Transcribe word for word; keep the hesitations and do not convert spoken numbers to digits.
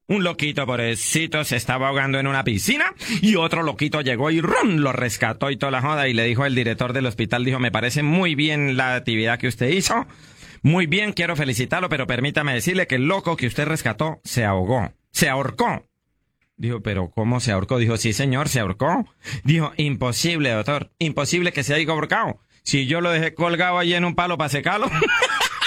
Un loquito pobrecito se estaba ahogando en una piscina y otro loquito llegó y ¡rum! Lo rescató y toda la joda y le dijo el director del hospital, dijo, me parece muy bien la actividad que usted hizo, muy bien, quiero felicitarlo, pero permítame decirle que el loco que usted rescató se ahogó, se ahorcó. Dijo, pero ¿cómo se ahorcó? Dijo, sí señor, se ahorcó. Dijo, imposible, doctor, imposible que se haya ahorcado. Si yo lo dejé colgado ahí en un palo para secarlo.